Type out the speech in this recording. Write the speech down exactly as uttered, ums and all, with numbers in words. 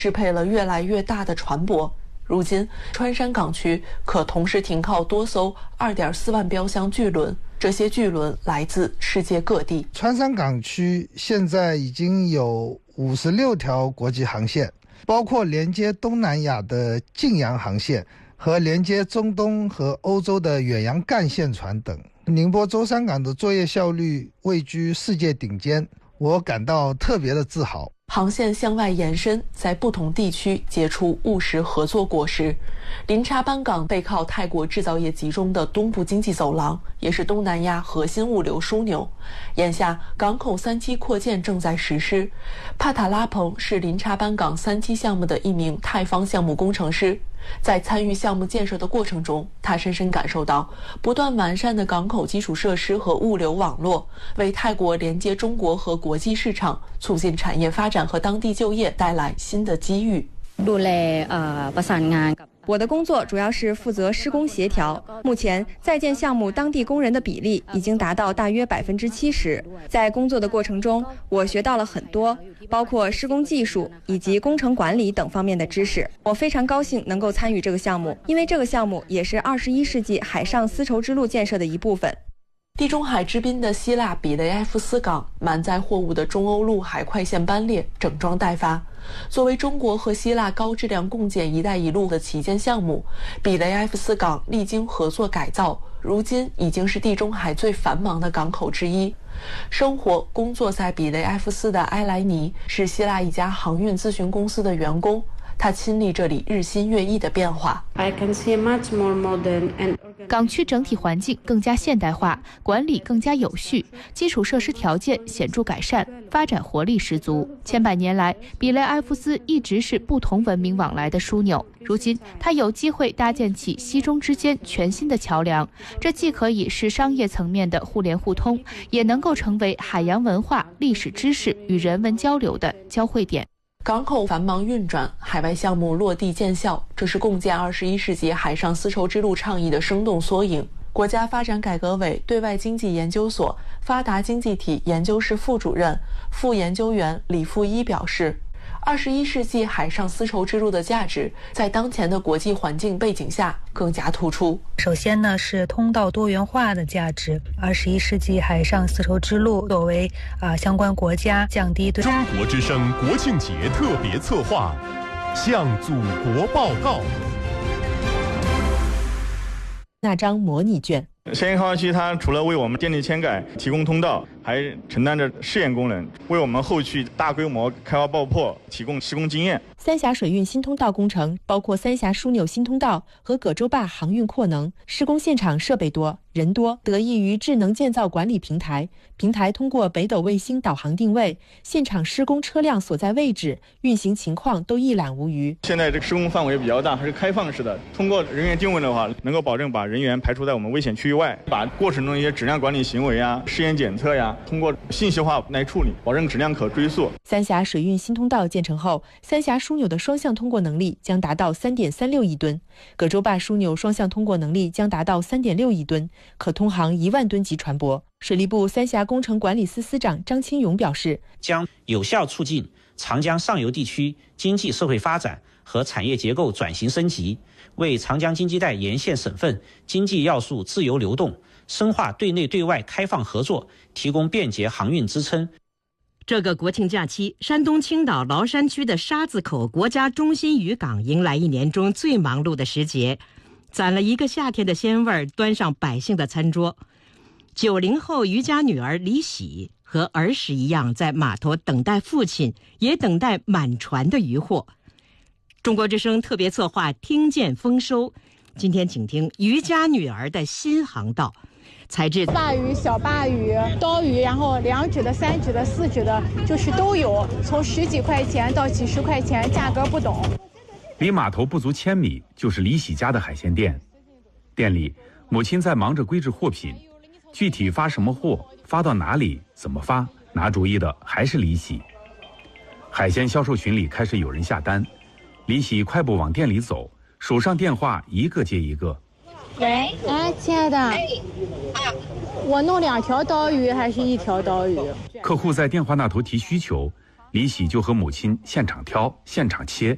支配了越来越大的船舶。如今，川山港区可同时停靠多艘 二点四万标箱巨轮，这些巨轮来自世界各地。 川山港区现在已经有五十六条国际航线，包括连接东南亚的近洋航线和连接中东和欧洲的远洋干线船等。宁波舟山港的作业效率位居世界顶尖，我感到特别的自豪。 航线向外延伸，在不同地区结出务实合作果实。林查班港背靠泰国制造业集中的东部经济走廊，也是东南亚核心物流枢纽。眼下，港口三期扩建正在实施。帕塔拉蓬是林查班港三期项目的一名泰方项目工程师。在参与项目建设的过程中，他深深感受到不断完善的港口基础设施和物流网络为泰国连接中国和国际市场、促进产业发展和当地就业带来新的机遇。 我的工作主要是负责施工协调。目前在建项目当地工人的比例已经达到大约百分之七十。在工作的过程中，我学到了很多，包括施工技术以及工程管理等方面的知识。我非常高兴能够参与这个项目，因为这个项目也是二十一世纪海上丝绸之路建设的一部分。 地中海之滨的希腊比雷埃夫斯港满载货物的中欧陆海快线班列整装待发。作为中国和希腊高质量共建“一带一路”的旗舰项目，比雷埃夫斯港历经合作改造，如今已经是地中海最繁忙的港口之一。生活工作在比雷埃夫斯的埃莱尼是希腊一家航运咨询公司的员工，他亲历这里日新月异的变化。 港区整体环境更加现代化，管理更加有序，基础设施条件显著改善，发展活力十足。千百年来，比雷埃夫斯一直是不同文明往来的枢纽。如今，它有机会搭建起西中之间全新的桥梁，这既可以是商业层面的互联互通，也能够成为海洋文化、历史知识与人文交流的交汇点。 港口繁忙运转，海外项目落地见效，这是共建二十一世纪海上丝绸之路倡议的生动缩影。国家发展改革委对外经济研究所发达经济体研究室副主任、副研究员李富一表示，二十一世纪海上丝绸之路的价值在当前的国际环境背景下更加突出。 首先呢，是通道多元化的价值。二十一世纪海上丝绸之路作为啊相关国家降低对中国之声国庆节特别策划，向祖国报告。 那张模拟卷。 咸阳开发区它除了为我们电力迁改提供通道，还承担着试验功能，为我们后续大规模开挖爆破提供施工经验。 三峡水运新通道工程包括三峡枢纽新通道和葛洲坝航运扩能，施工现场设备多人多，得益于智能建造管理平台。平台通过北斗卫星导航定位，现场施工车辆所在位置、运行情况都一览无余。 现在这个施工范围比较大，还是开放式的。通过人员定位的话，能够保证把人员排除在我们危险区域外，把过程中一些质量管理行为啊、试验检测呀，通过信息化来处理，保证质量可追溯。 三峡水运新通道建成后，三峡枢纽的双向通过能力将达到 三点三六亿吨，葛洲坝枢纽双向通过能力将达到 三点六亿吨，可通航一万吨级船舶。水利部三峡工程管理司司长张清勇表示， 将有效促进长江上游地区经济社会发展和产业结构转型升级，为长江经济带沿线省份经济要素自由流动、深化对内对外开放合作提供便捷航运支撑。 这个国庆假期，山东青岛崂山区的沙子口国家中心渔港迎来一年中最忙碌的时节，攒了一个夏天的鲜味儿，端上百姓的餐桌。九零后渔家女儿李喜和儿时一样，在码头等待父亲，也等待满船的渔获。中国之声特别策划听见丰收，今天请听渔家女儿的新航道。材质大鱼、小鲅鱼、刀鱼，然后两指的、三指的、四指的，就是都有，从十几块钱到几十块钱，价格不等。 离码头不足千米就是李喜家的海鲜店，店里母亲在忙着归置货品，具体发什么货、发到哪里、怎么发，拿主意的还是李喜。海鲜销售群里开始有人下单，李喜快步往店里走，手上电话一个接一个。 喂，哎，亲爱的，哎，我弄两条刀鱼还是一条刀鱼？ 客户在电话那头提需求，李喜就和母亲现场挑、现场切，